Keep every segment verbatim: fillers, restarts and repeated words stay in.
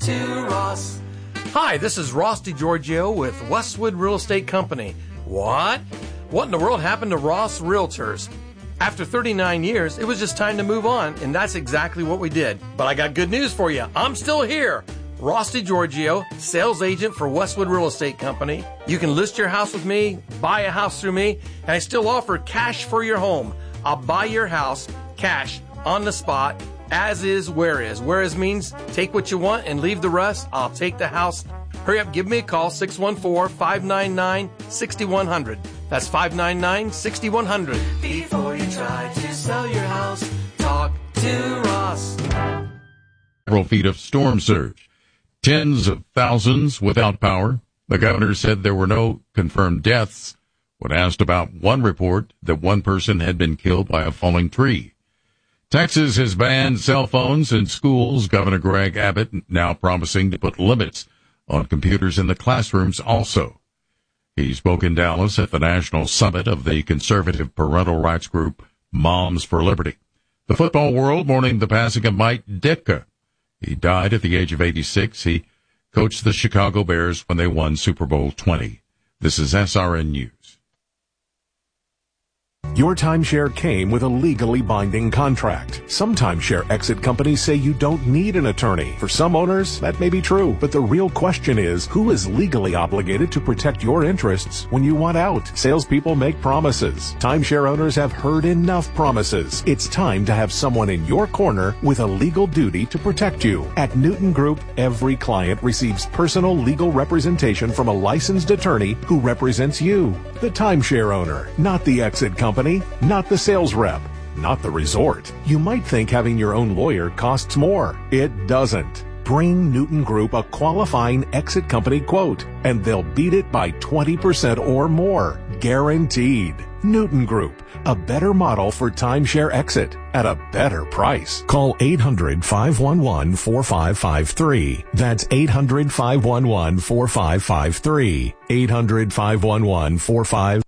to Ross. Hi, this is Ross DiGiorgio with Westwood Real Estate Company. What? What in the world happened to Ross Realtors? After thirty-nine years, it was just time to move on, and that's exactly what we did. But I got good news for you. I'm still here. Ross DiGiorgio, sales agent for Westwood Real Estate Company. You can list your house with me, buy a house through me, and I still offer cash for your home. I'll buy your house, cash, on the spot, as is, where is. Where is means take what you want and leave the rest. I'll take the house. Hurry up, give me a call, six one four, five nine nine, six one zero zero. That's five nine nine, six one zero zero. Before you try to sell your house, talk to Ross. Several feet of storm surge. Tens of thousands without power. The governor said there were no confirmed deaths. When asked about one report that one person had been killed by a falling tree. Texas has banned cell phones in schools. Governor Greg Abbott now promising to put limits on computers in the classrooms also. He spoke in Dallas at the national summit of the conservative parental rights group Moms for Liberty. The football world mourning the passing of Mike Ditka. He died at the age of eighty-six. He coached the Chicago Bears when they won Super Bowl twenty. This is S R N News. Your timeshare came with a legally binding contract. Some timeshare exit companies say you don't need an attorney. For some owners, that may be true. But the real question is, who is legally obligated to protect your interests when you want out? Salespeople make promises. Timeshare owners have heard enough promises. It's time to have someone in your corner with a legal duty to protect you. At Newton Group, every client receives personal legal representation from a licensed attorney who represents you, the timeshare owner, not the exit company. Not the sales rep, not the resort. You might think having your own lawyer costs more. It doesn't. Bring Newton Group a qualifying exit company quote, and they'll beat it by twenty percent or more. Guaranteed. Newton Group, a better model for timeshare exit at a better price. Call eight hundred, five one one, four five five three. That's eight hundred, five one one, four five five three. eight hundred, five one one, four five five three.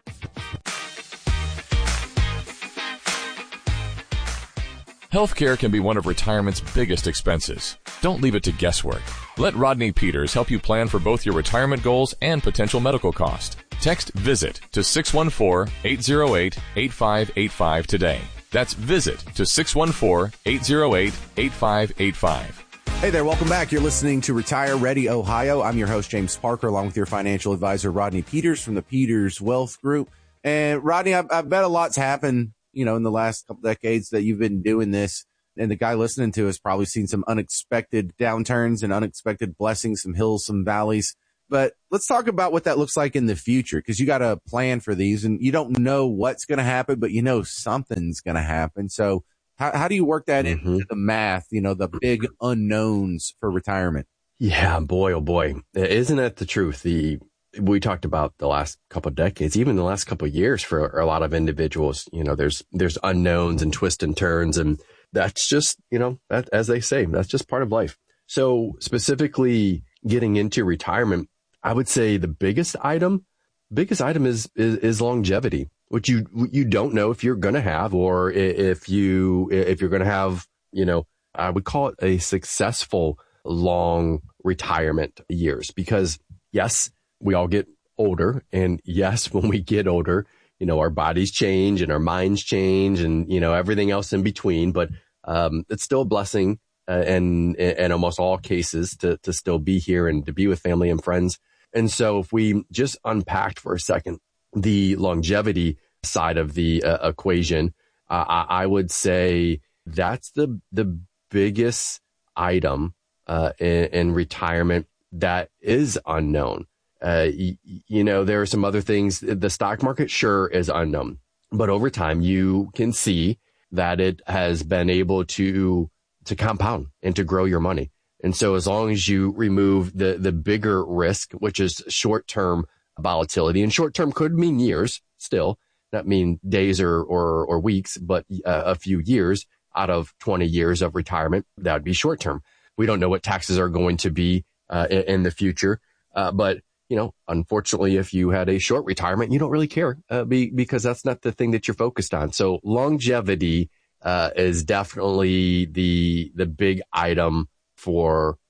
Healthcare can be one of retirement's biggest expenses. Don't leave it to guesswork. Let Rodney Peters help you plan for both your retirement goals and potential medical cost. Text VISIT to six one four, eight zero eight, eight five eight five today. That's VISIT to six one four, eight zero eight, eight five eight five. Hey there, welcome back. You're listening to Retire Ready Ohio. I'm your host, James Parker, along with your financial advisor, Rodney Peters from the Peters Wealth Group. And Rodney, I, I bet a lot's happened, you know, in the last couple decades that you've been doing this. And the guy listening to has probably seen some unexpected downturns and unexpected blessings, some hills, some valleys. But let's talk about what that looks like in the future, because you got a plan for these and you don't know what's going to happen, but you know something's going to happen. So how, how do you work that mm-hmm. into the math, you know, the big unknowns for retirement? Yeah, boy, oh boy. Isn't that the truth? The We talked about the last couple of decades, even the last couple of years for a lot of individuals. You know, there's there's unknowns and twists and turns, and that's just, you know, that, as they say, that's just part of life. So specifically getting into retirement, I would say the biggest item, biggest item is is, is longevity, which you you don't know if you're going to have, or if you if you're going to have, you know, I would call it a successful long retirement years, because yes, we all get older, and yes, when we get older, you know, our bodies change and our minds change and, you know, everything else in between. But um, it's still a blessing uh, and in almost all cases to, to still be here and to be with family and friends. And so if we just unpacked for a second the longevity side of the uh, equation, uh, I, I would say that's the the biggest item uh, in, in retirement that is unknown. Uh, you, you know, there are some other things. The stock market sure is unknown, but over time you can see that it has been able to, to compound and to grow your money. And so as long as you remove the, the bigger risk, which is short-term volatility, and short-term could mean years still, not mean days or, or, or weeks, but uh, a few years out of twenty years of retirement, that would be short-term. We don't know what taxes are going to be uh, in, in the future, uh, but you know, unfortunately, if you had a short retirement, you don't really care uh, be, because that's not the thing that you're focused on. So longevity uh, is definitely the the big item for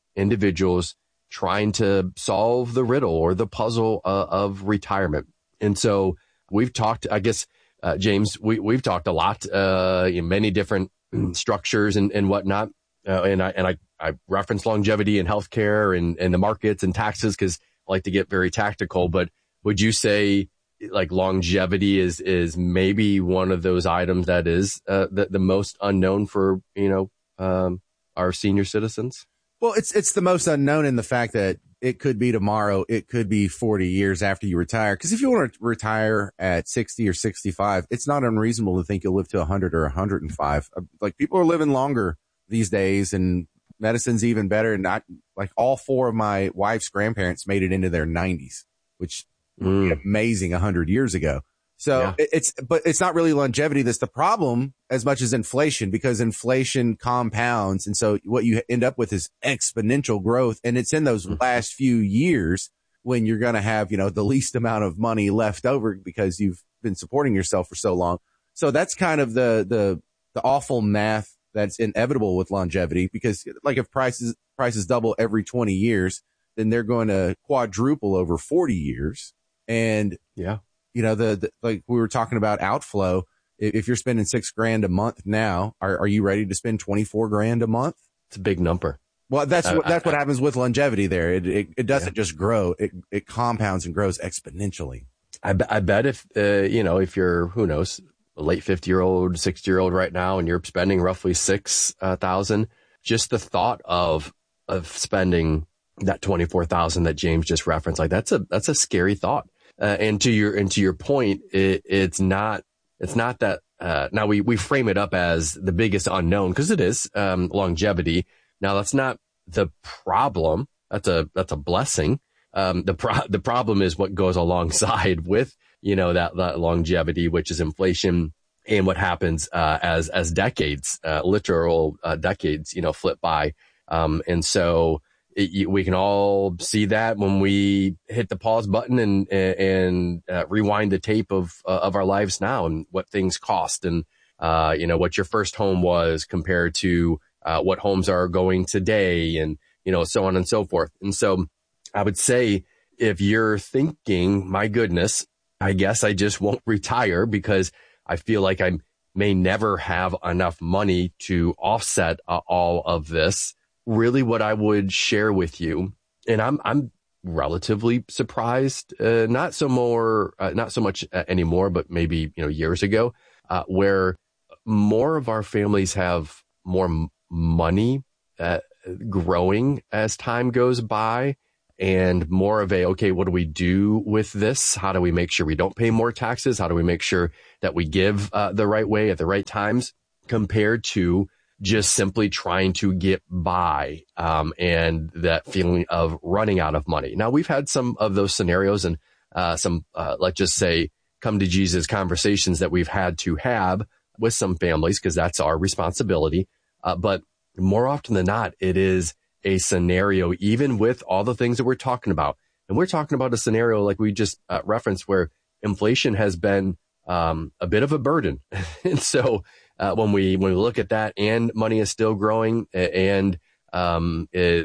individuals trying to solve the riddle or the puzzle uh, of retirement. And so we've talked, I guess, uh, James, we, we've talked a lot uh, in many different structures and, and whatnot. Uh, and I and I, I reference longevity and healthcare and, and the markets and taxes because I like to get very tactical. But would you say like longevity is is maybe one of those items that is uh, the, the most unknown for, you know, um, our senior citizens? Well, it's it's the most unknown in the fact that it could be tomorrow. It could be forty years after you retire. Because if you want to retire at sixty or sixty-five, it's not unreasonable to think you'll live to one hundred or one hundred five. Like people are living longer these days, and medicine's even better. And not like all four of my wife's grandparents made it into their nineties, which mm. would be amazing one hundred years ago. So yeah. it's, but it's not really longevity that's the problem as much as inflation, because inflation compounds. And so what you end up with is exponential growth. And it's in those mm. last few years when you're going to have, you know, the least amount of money left over because you've been supporting yourself for so long. So that's kind of the, the, the awful math that's inevitable with longevity, because like if prices, prices double every twenty years, then they're going to quadruple over forty years. And yeah, you know, the, the like we were talking about outflow. If you're spending six grand a month now, are, are you ready to spend twenty-four grand a month? It's a big number. Well, that's uh, what, that's I, what happens with longevity there. It, it, it doesn't yeah. just grow. It, it compounds and grows exponentially. I, I bet if, uh, you know, if you're, who knows, a late fifty year old, sixty year old right now, and you're spending roughly six thousand, just the thought of, of spending that twenty-four thousand that James just referenced, like that's a, that's a scary thought. Uh, and to your, and to your point, it, it's not, it's not that, uh, now we, we frame it up as the biggest unknown because it is, um, longevity. Now that's not the problem. That's a, that's a blessing. Um, the pro, the problem is what goes alongside with, you know, that, that longevity, which is inflation and what happens, uh, as, as decades, uh, literal, uh, decades, you know, flip by. Um, and so, It, we can all see that when we hit the pause button and and uh, rewind the tape of uh, of our lives now and what things cost and uh, you know what your first home was compared to uh, what homes are going today and you know so on and so forth. And so I would say if you're thinking, my goodness, I guess I just won't retire because I feel like I may never have enough money to offset uh, all of this. Really what I would share with you, and I'm, I'm relatively surprised, uh, not so more, uh, not so much anymore, but maybe, you know, years ago, uh, where more of our families have more m- money, uh, growing as time goes by and more of a, okay, what do we do with this? How do we make sure we don't pay more taxes? How do we make sure that we give, uh, the right way at the right times compared to just simply trying to get by, um, and that feeling of running out of money. Now, we've had some of those scenarios and, uh, some, uh, let's just say, come to Jesus conversations that we've had to have with some families because that's our responsibility. Uh, but more often than not, it is a scenario, even with all the things that we're talking about. And we're talking about a scenario like we just uh, referenced where inflation has been, um, a bit of a burden. And so, Uh, when we, when we look at that and money is still growing and, um, it,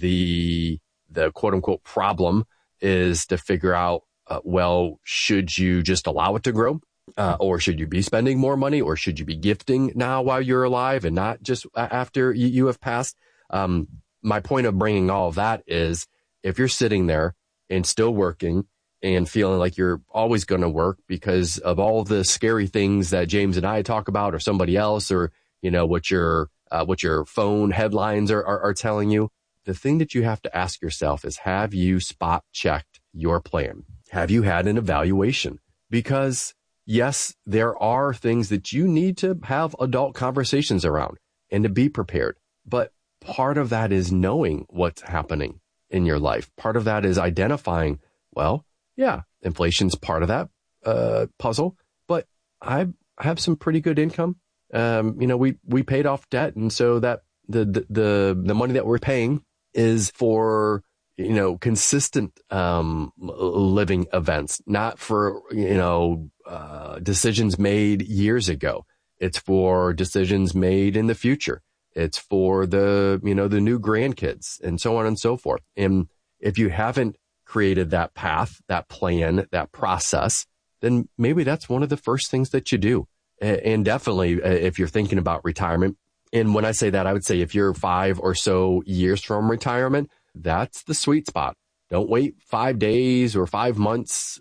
the, the quote unquote problem is to figure out, uh, well, should you just allow it to grow? Uh, or should you be spending more money or should you be gifting now while you're alive and not just after you, you have passed? Um, my point of bringing all of that is if you're sitting there and still working and feeling like you're always going to work because of all the scary things that James and I talk about or somebody else or, you know, what your, uh, what your phone headlines are, are, are telling you. The thing that you have to ask yourself is, have you spot checked your plan? Have you had an evaluation? Because yes, there are things that you need to have adult conversations around and to be prepared. But part of that is knowing what's happening in your life. Part of that is identifying, well, yeah, inflation's part of that uh, puzzle, but I have some pretty good income. Um, you know, we, we paid off debt. And so that the, the, the, the money that we're paying is for, you know, consistent um, living events, not for, you know, uh, decisions made years ago. It's for decisions made in the future. It's for the, you know, the new grandkids and so on and so forth. And if you haven't created that path, that plan, that process, then maybe that's one of the first things that you do. And definitely if you're thinking about retirement. And when I say that, I would say if you're five or so years from retirement, that's the sweet spot. Don't wait five days or five months.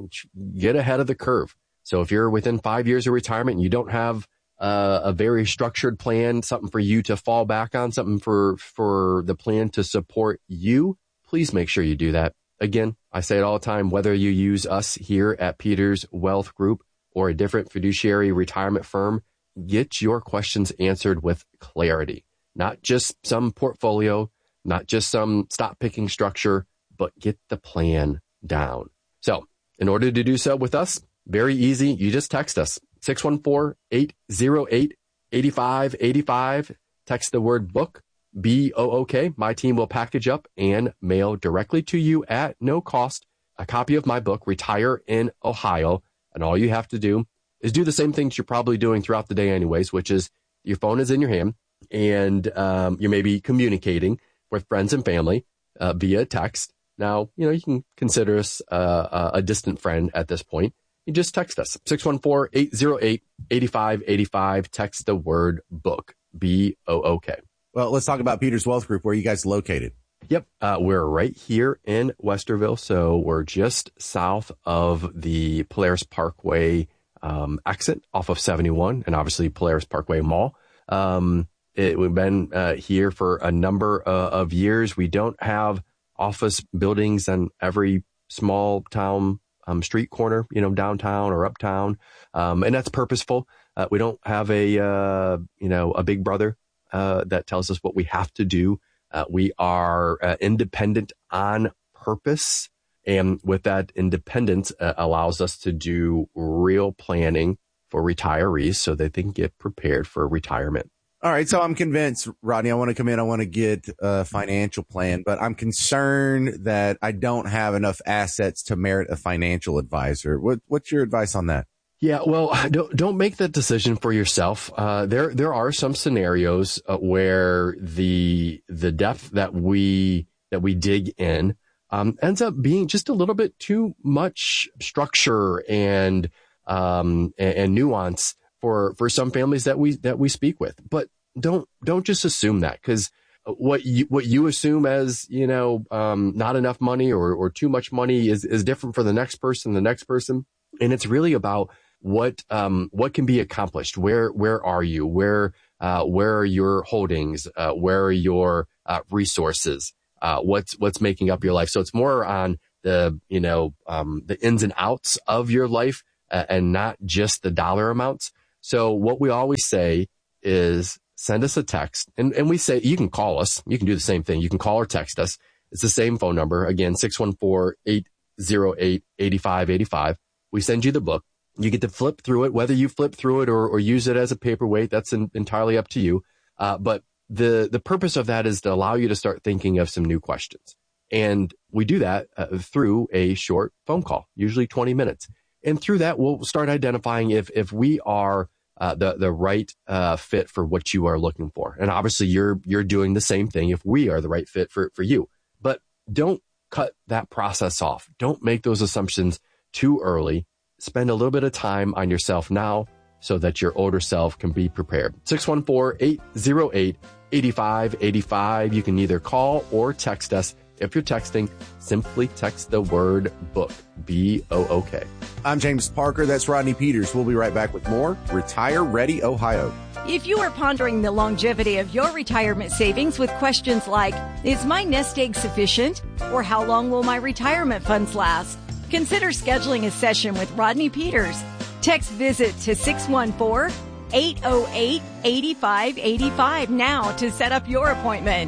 Get ahead of the curve. So if you're within five years of retirement and you don't have uh, a very structured plan, something for you to fall back on, something for, for the plan to support you, please make sure you do that. Again, I say it all the time, whether you use us here at Peters Wealth Group or a different fiduciary retirement firm, get your questions answered with clarity, not just some portfolio, not just some stock picking structure, but get the plan down. So in order to do so with us, very easy. You just text us six one four, eight zero eight, eight five eight five. Text the word book, B O O K. My team will package up and mail directly to you at no cost a copy of my book, Retire in Ohio. And all you have to do is do the same things you're probably doing throughout the day anyways, which is your phone is in your hand and um, you're maybe communicating with friends and family uh, via text. Now, you know, you can consider us uh, a distant friend at this point. You just text us, six one four, eight zero eight, eight five eight five. Text the word book, B O O K. Well, let's talk about Peters Wealth Group. Where are you guys located? Yep. Uh, we're right here in Westerville. So we're just south of the Polaris Parkway um, exit off of seventy-one and obviously Polaris Parkway Mall. Um, it, we've been uh, here for a number uh, of years. We don't have office buildings on every small town um, street corner, you know, downtown or uptown. Um, and that's purposeful. Uh, we don't have a, uh, you know, a big brother uh, that tells us what we have to do. Uh, we are uh, independent on purpose. And with that independence uh, allows us to do real planning for retirees so that they can get prepared for retirement. All right. So I'm convinced, Rodney, I want to come in. I want to get a financial plan, but I'm concerned that I don't have enough assets to merit a financial advisor. What, what's your advice on that? Yeah, well, don't don't make that decision for yourself. Uh, there there are some scenarios uh, where the the depth that we that we dig in um, ends up being just a little bit too much structure and um, and, and nuance for for some families that we that we speak with. But don't don't just assume that, because what you what you assume as, you know, um, not enough money or or too much money is is different for the next person, the next person, and it's really about what um what can be accomplished. Where where are you? Where uh where are your holdings? Uh, where are your uh, resources? Uh, what's what's making up your life? So it's more on the you know um the ins and outs of your life uh, and not just the dollar amounts. So what we always say is send us a text, and and we say you can call us. You can do the same thing. You can call or text us. It's the same phone number again, six one four, eight zero eight, eight five eight five. We send you the book. You get to flip through it, whether you flip through it or, or use it as a paperweight. That's in, entirely up to you. Uh, but the, the purpose of that is to allow you to start thinking of some new questions. And we do that uh, through a short phone call, usually twenty minutes. And through that, we'll start identifying if, if we are uh, the, the right uh, fit for what you are looking for. And obviously you're, you're doing the same thing if we are the right fit for, for you. But don't cut that process off. Don't make those assumptions too early. Spend a little bit of time on yourself now so that your older self can be prepared. six one four, eight zero eight, eight five eight five. You can either call or text us. If you're texting, simply text the word book, B O O K. I'm James Parker. That's Rodney Peters. We'll be right back with more Retire Ready Ohio. If you are pondering the longevity of your retirement savings with questions like, is my nest egg sufficient? Or how long will my retirement funds last? Consider scheduling a session with Rodney Peters. Text VISIT to six one four, eight zero eight, eight five eight five now to set up your appointment.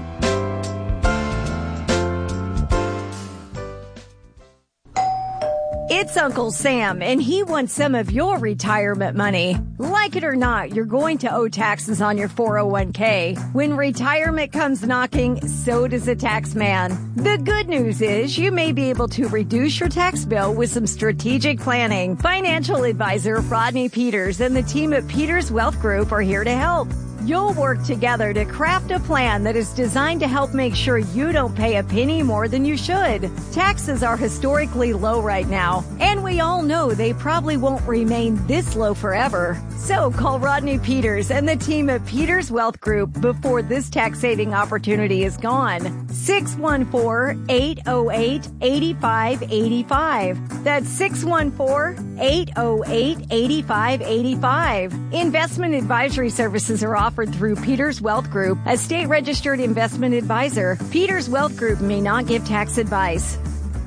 It's Uncle Sam, and he wants some of your retirement money. Like it or not, you're going to owe taxes on your four oh one k. When retirement comes knocking, so does a tax man. The good news is you may be able to reduce your tax bill with some strategic planning. Financial advisor Rodney Peters and the team at Peters Wealth Group are here to help. You'll work together to craft a plan that is designed to help make sure you don't pay a penny more than you should. Taxes are historically low right now, and we all know they probably won't remain this low forever. So call Rodney Peters and the team at Peters Wealth Group before this tax saving opportunity is gone. six one four, eight oh eight, eight five eight five. That's six one four, eight oh eight, eight five eight five. Investment advisory services are offered through Peters Wealth Group, a state registered investment advisor. Peters Wealth Group may not give tax advice.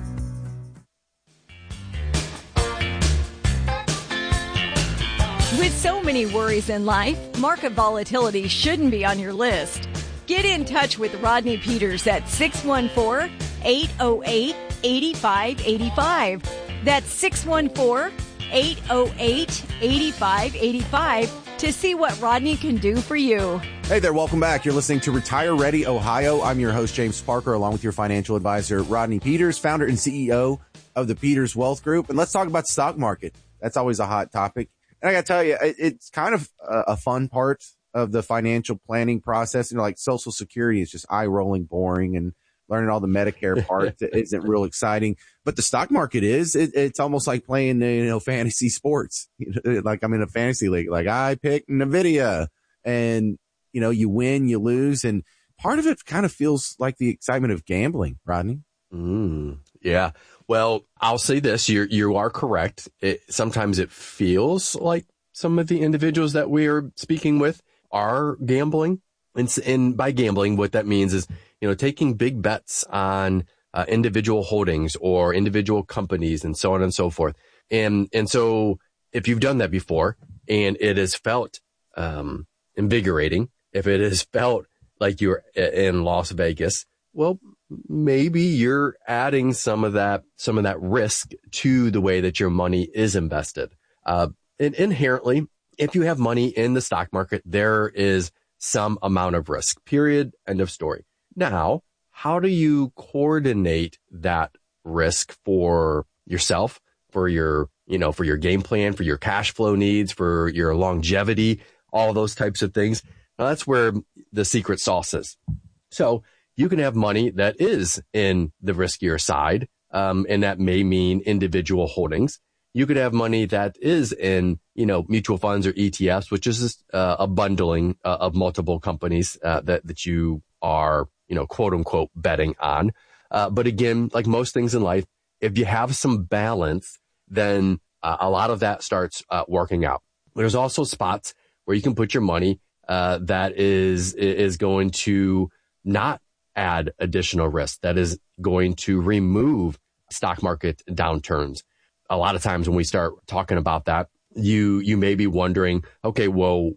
With so many worries in life, market volatility shouldn't be on your list. Get in touch with Rodney Peters at six one four, eight oh eight, eight five eight five. That's six one four, eight oh eight, eight five eight five to see what Rodney can do for you. Hey there, welcome back. You're listening to Retire Ready Ohio. I'm your host, James Parker, along with your financial advisor, Rodney Peters, founder and C E O of the Peters Wealth Group. And let's talk about the stock market. That's always a hot topic. And I got to tell you, it's kind of a fun part of the financial planning process. You know, like Social Security is just eye-rolling, boring, and learning all the Medicare part isn't real exciting. But the stock market is. It, it's almost like playing, you know, fantasy sports. Like I'm in a fantasy league. Like I picked NVIDIA, and you know, you win, you lose, and part of it kind of feels like the excitement of gambling. Rodney. Mm, yeah. Well, I'll say this, you you are correct. It, sometimes it feels like some of the individuals that we are speaking with are gambling. And, and by gambling, what that means is, you know, taking big bets on uh, individual holdings or individual companies and so on and so forth. And, and so if you've done that before and it has felt um, invigorating, if it has felt like you're in Las Vegas, well, maybe you're adding some of that, some of that risk to the way that your money is invested. Uh, and inherently, if you have money in the stock market, there is some amount of risk, period, end of story. Now, how do you coordinate that risk for yourself, for your, you know, for your game plan, for your cash flow needs, for your longevity, all those types of things? Now, that's where the secret sauce is. So you can have money that is in the riskier side, um, and that may mean individual holdings. You could have money that is in, you know, mutual funds or E T Fs, which is uh, a bundling uh, of multiple companies uh, that that you are, you know, quote unquote betting on. Uh, but again, like most things in life, if you have some balance, then uh, a lot of that starts uh, working out. There's also spots where you can put your money uh, that is is going to not add additional risk, that is going to remove stock market downturns. A lot of times when we start talking about that, you you may be wondering, okay, well,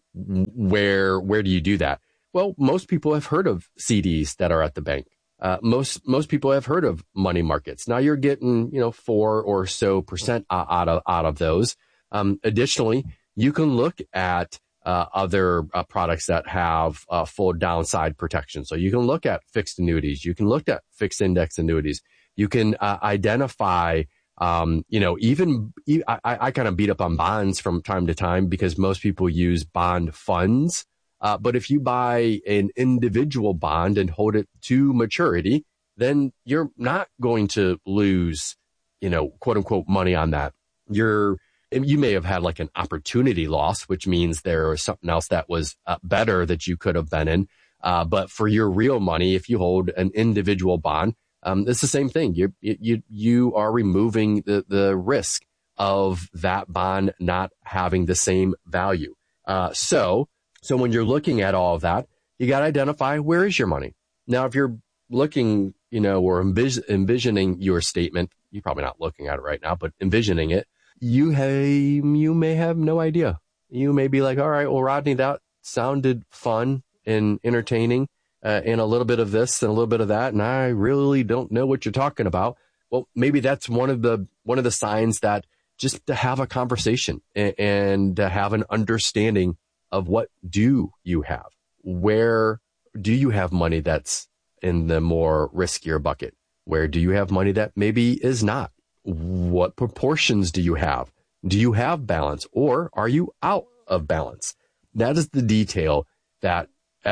where where do you do that? Well, most people have heard of C Ds that are at the bank. Uh, most most people have heard of money markets. Now you're getting, you know, four or so percent out of out of those. Um, additionally, you can look at uh, other uh, products that have uh, full downside protection. So you can look at fixed annuities. You can look at fixed index annuities. You can uh, identify. Um, you know, even I, I kind of beat up on bonds from time to time because most people use bond funds. Uh, but if you buy an individual bond and hold it to maturity, then you're not going to lose, you know, quote unquote money on that. You're, you may have had like an opportunity loss, which means there was something else that was uh, better that you could have been in. Uh, but for your real money, if you hold an individual bond, Um, it's the same thing. You you you are removing the the risk of that bond not having the same value. Uh, so so when you're looking at all of that, you got to identify where is your money. Now, if you're looking, you know, or envis- envisioning your statement, you're probably not looking at it right now, but envisioning it, you have you may have no idea. You may be like, all right, well, Rodney, that sounded fun and entertaining. Uh, and a little bit of this and a little bit of that, and I really don't know what you're talking about. Well, maybe that's one of the one of the signs that just to have a conversation and, and to have an understanding of what do you have, where do you have money that's in the more riskier bucket, where do you have money that maybe is not, what proportions do you have, do you have balance, or are you out of balance? That is the detail that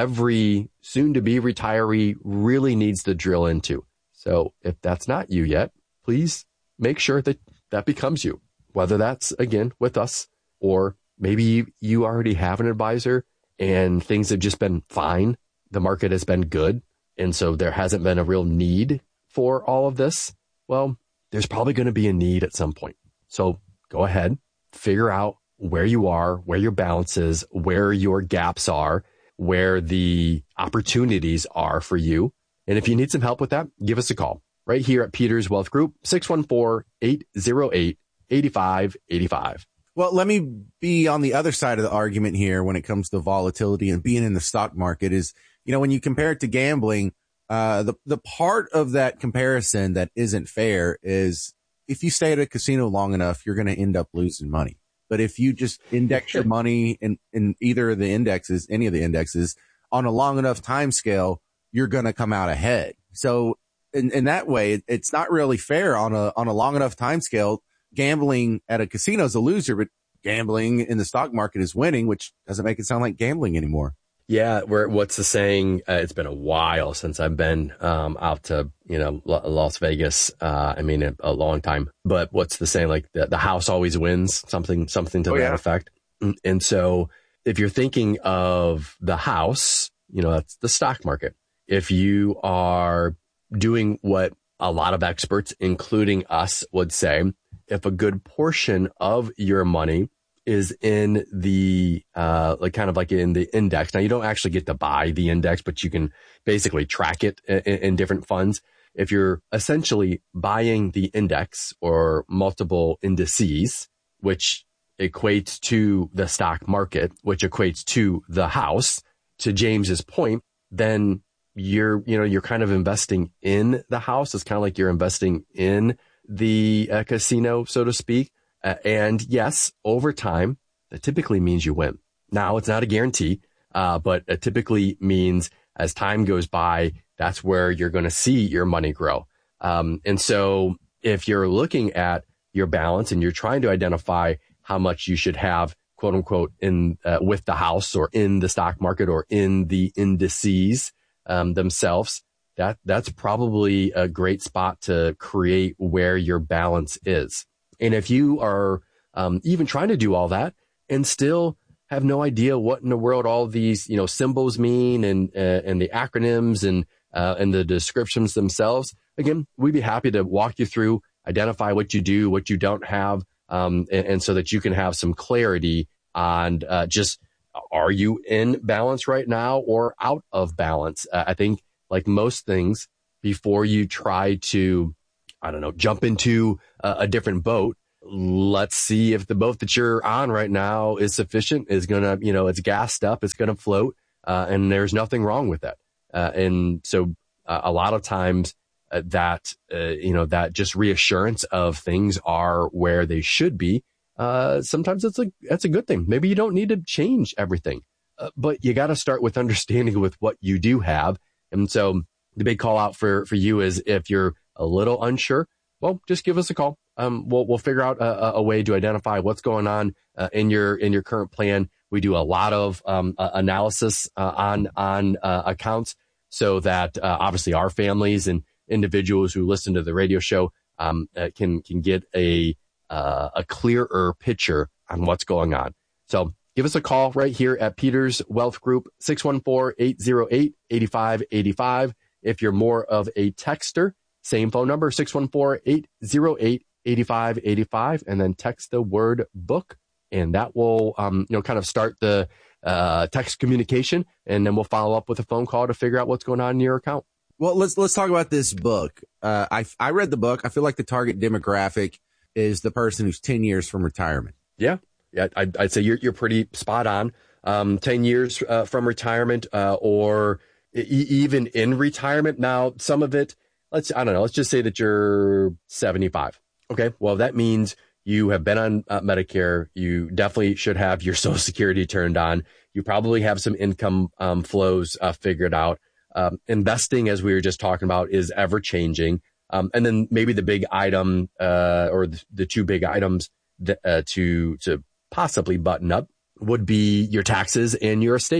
every soon-to-be retiree really needs to drill into. So if that's not you yet, please make sure that that becomes you, whether that's, again, with us, or maybe you already have an advisor and things have just been fine. The market has been good, and so there hasn't been a real need for all of this. Well, there's probably going to be a need at some point. So go ahead, figure out where you are, where your balance is, where your gaps are, where the opportunities are for you. And if you need some help with that, give us a call right here at Peters Wealth Group, six one four, eight zero eight, eight five eight five. Well, let me be on the other side of the argument here when it comes to volatility and being in the stock market is, you know, when you compare it to gambling, uh, the, the part of that comparison that isn't fair is if you stay at a casino long enough, you're going to end up losing money. But if you just index your money in, in either of the indexes, any of the indexes on a long enough time scale, you're going to come out ahead. So in, in that way, it, it's not really fair on a, on a long enough time scale. Gambling at a casino is a loser, but gambling in the stock market is winning, which doesn't make it sound like gambling anymore. Yeah, where what's the saying? Uh, it's been a while since I've been um, out to, you know, L- Las Vegas. Uh, I mean, a, a long time. But what's the saying? Like the, the house always wins, something something to oh, that yeah. effect. And so if you're thinking of the house, you know, that's the stock market. If you are doing what a lot of experts, including us, would say, if a good portion of your money is in the, uh, like kind of like in the index. Now you don't actually get to buy the index, but you can basically track it in, in different funds. If you're essentially buying the index or multiple indices, which equates to the stock market, which equates to the house, to James's point, then you're, you know, you're kind of investing in the house. It's kind of like you're investing in the uh, casino, so to speak. Uh, and yes, over time, that typically means you win. Now, it's not a guarantee, uh, but it typically means as time goes by, that's where you're going to see your money grow. Um, and so if you're looking at your balance and you're trying to identify how much you should have, quote unquote, in uh, with the house or in the stock market or in the indices um, themselves, that that's probably a great spot to create where your balance is. And if you are um, even trying to do all that and still have no idea what in the world all these, you know, symbols mean and uh, and the acronyms and uh, and the descriptions themselves, again, we'd be happy to walk you through, identify what you do, what you don't have, um, and, and so that you can have some clarity on uh, just, are you in balance right now or out of balance? Uh, I think like most things, before you try to, I don't know, jump into a, a different boat, let's see if the boat that you're on right now is sufficient, is going to, you know, it's gassed up, it's going to float, uh, and there's nothing wrong with that. Uh, and so uh, a lot of times uh, that, uh, you know, that just reassurance of things are where they should be. Uh, sometimes it's a, that's a good thing. Maybe you don't need to change everything, uh, but you got to start with understanding with what you do have. And so the big call out for, for you is if you're a little unsure, well, just give us a call. Um, we'll, we'll figure out a, a way to identify what's going on uh, in your, in your current plan. We do a lot of um, uh, analysis uh, on, on uh, accounts so that uh, obviously our families and individuals who listen to the radio show um, uh, can, can get a, uh, a clearer picture on what's going on. So give us a call right here at Peters Wealth Group, six one four, eight zero eight, eight five eight five. If you're more of a texter, same phone number, six one four, eight zero eight, eight five eight five, and then text the word book. And that will, um, you know, kind of start the uh, text communication. And then we'll follow up with a phone call to figure out what's going on in your account. Well, let's, let's talk about this book. Uh, I, I read the book. I feel like the target demographic is the person who's ten years from retirement. Yeah. Yeah. I'd, I'd say you're, you're pretty spot on. Um, ten years uh, from retirement, uh, or e- even in retirement. Now, some of it, let's, I don't know, let's just say that you're seventy-five. Okay. Well, that means you have been on uh, Medicare. You definitely should have your Social Security turned on. You probably have some income um, flows uh, figured out. Um, investing, as we were just talking about, is ever changing. Um, and then maybe the big item, uh, or the, the two big items that, uh, to, to possibly button up would be your taxes and your estate.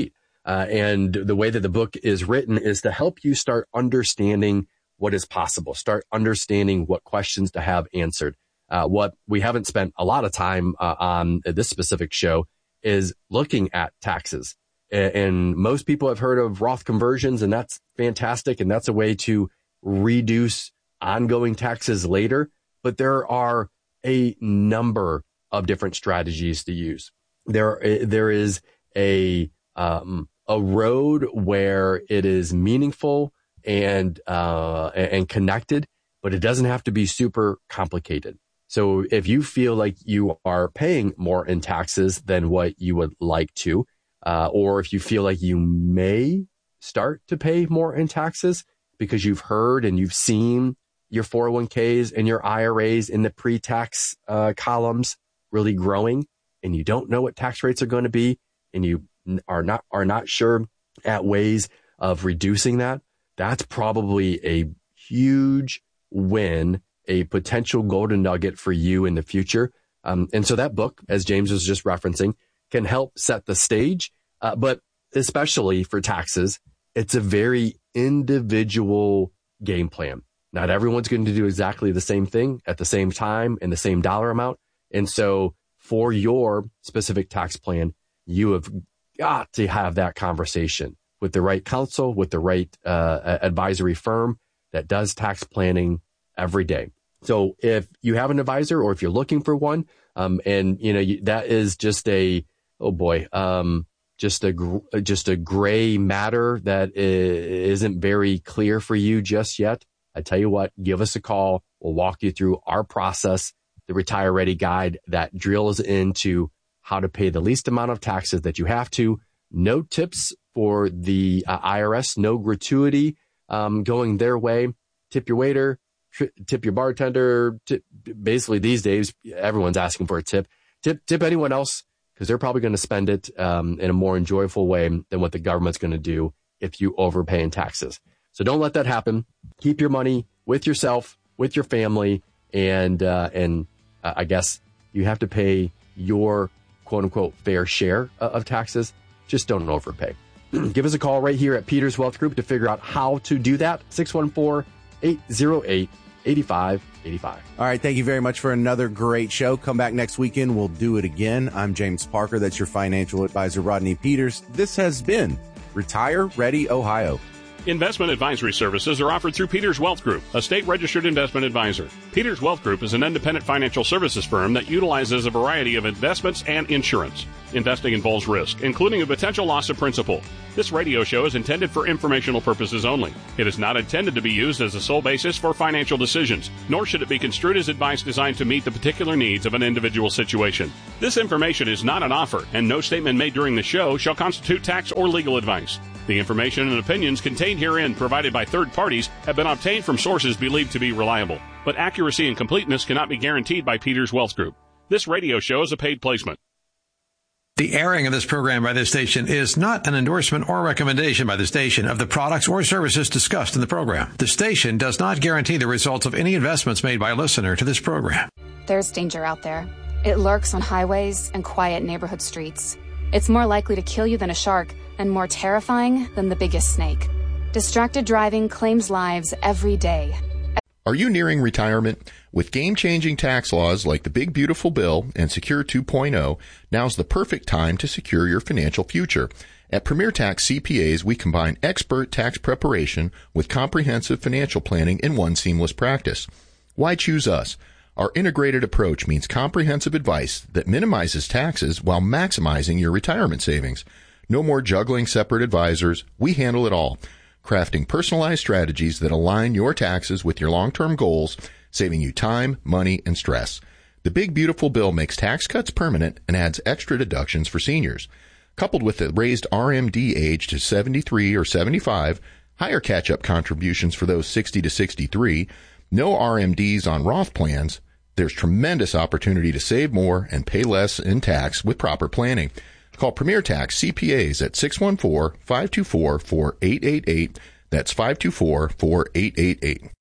Uh, and the way that the book is written is to help you start understanding what is possible, start understanding what questions to have answered. Uh, what we haven't spent a lot of time uh, on this specific show is looking at taxes. And, and most people have heard of Roth conversions, and that's fantastic. And that's a way to reduce ongoing taxes later. But there are a number of different strategies to use. There, there is a, um, a road where it is meaningful and, uh, and connected, but it doesn't have to be super complicated. So if you feel like you are paying more in taxes than what you would like to, uh, or if you feel like you may start to pay more in taxes because you've heard and you've seen your four oh one k's and your I R As in the pre-tax uh, columns really growing, and you don't know what tax rates are going to be, and you are not are not sure at ways of reducing that, that's probably a huge win, a potential golden nugget for you in the future. Um, and so that book, as James was just referencing, can help set the stage. Uh, but especially for taxes, it's a very individual game plan. Not everyone's going to do exactly the same thing at the same time and the same dollar amount. And so for your specific tax plan, you have got to have that conversation with the right counsel, with the right uh, advisory firm that does tax planning every day. So if you have an advisor or if you're looking for one, um, and you know you, that is just a oh boy, um, just a gr- just a gray matter that isn't very clear for you just yet, I tell you what, give us a call. We'll walk you through our process, the Retire Ready Guide that drills into how to pay the least amount of taxes that you have to. No tips for the uh, I R S, no gratuity um, going their way. Tip your waiter, tri- tip your bartender. Tip, basically, these days, everyone's asking for a tip. Tip, tip anyone else, because they're probably going to spend it um, in a more enjoyable way than what the government's going to do if you overpay in taxes. So don't let that happen. Keep your money with yourself, with your family, and uh, and uh, I guess you have to pay your quote unquote fair share uh, of taxes. Just don't overpay. Give us a call right here at Peters Wealth Group to figure out how to do that. six one four, eight oh eight, eight five eight five. All right. Thank you very much for another great show. Come back next weekend. We'll do it again. I'm James Parker. That's your financial advisor, Rodney Peters. This has been Retire Ready Ohio. Investment advisory services are offered through Peters Wealth Group, a state-registered investment advisor. Peters Wealth Group is an independent financial services firm that utilizes a variety of investments and insurance. Investing involves risk, including a potential loss of principal. This radio show is intended for informational purposes only. It is not intended to be used as a sole basis for financial decisions, nor should it be construed as advice designed to meet the particular needs of an individual situation. This information is not an offer, and no statement made during the show shall constitute tax or legal advice. The information and opinions contained herein provided by third parties have been obtained from sources believed to be reliable, but accuracy and completeness cannot be guaranteed by Peters Wealth Group. This radio show is a paid placement. The airing of this program by this station is not an endorsement or recommendation by the station of the products or services discussed in the program. The station does not guarantee the results of any investments made by a listener to this program. There's danger out there. It lurks on highways and quiet neighborhood streets. It's more likely to kill you than a shark and more terrifying than the biggest snake. Distracted driving claims lives every day. Are you nearing retirement? With game-changing tax laws like the Big Beautiful Bill and Secure two point oh, now's the perfect time to secure your financial future. At Premier Tax C P As, we combine expert tax preparation with comprehensive financial planning in one seamless practice. Why choose us? Our integrated approach means comprehensive advice that minimizes taxes while maximizing your retirement savings. No more juggling separate advisors. We handle it all, crafting personalized strategies that align your taxes with your long-term goals, saving you time, money, and stress. The Big Beautiful Bill makes tax cuts permanent and adds extra deductions for seniors. Coupled with the raised R M D age to seventy-three or seventy-five, higher catch-up contributions for those sixty to sixty-three, no R M Ds on Roth plans, there's tremendous opportunity to save more and pay less in tax with proper planning. Call Premier Tax C P As at six one four, five two four, four eight eight eight. That's five two four, four eight eight eight.